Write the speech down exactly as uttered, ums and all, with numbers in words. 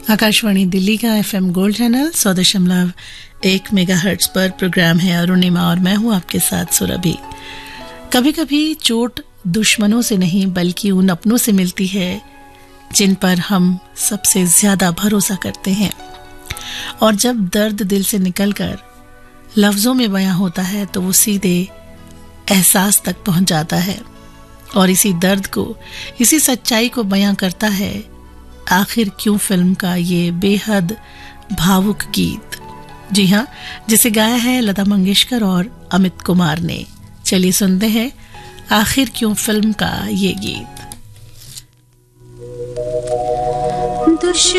आकाशवाणी दिल्ली का FM gold channel सौ दशमलव एक मेगाहर्ट्ज पर प्रोग्राम है अरुणिमा और मैं हूं आपके साथ सुरभि। कभी कभी चोट दुश्मनों से नहीं बल्कि उन अपनों से मिलती है जिन पर हम सबसे ज्यादा भरोसा करते हैं, और जब दर्द दिल से निकलकर लफ्जों में बयां होता है तो वो सीधे एहसास तक पहुंच जाता है और इसी दर्द को, इसी सच्चाई को बयां करता है आखिर क्यों फिल्म का ये बेहद भावुक गीत। जी हाँ, जिसे गाया है लता मंगेशकर और अमित कुमार ने। चलिए सुनते हैं आखिर क्यों फिल्म का ये गीत।